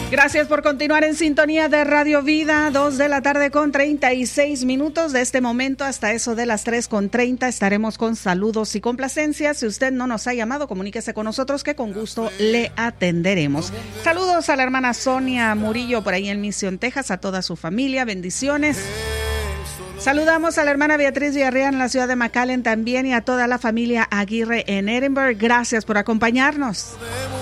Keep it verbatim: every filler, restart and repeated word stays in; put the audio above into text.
Gracias por continuar en sintonía de Radio Vida, dos de la tarde con treinta y seis minutos. De este momento hasta eso de las tres con treinta estaremos con saludos y complacencias. Si usted no nos ha llamado, comuníquese con nosotros que con gusto le atenderemos. Saludos a la hermana Sonia Murillo por ahí en Mission, Texas, a toda su familia, bendiciones. Saludamos a la hermana Beatriz Villarreal en la ciudad de McAllen también y a toda la familia Aguirre en Edinburgh. Gracias por acompañarnos.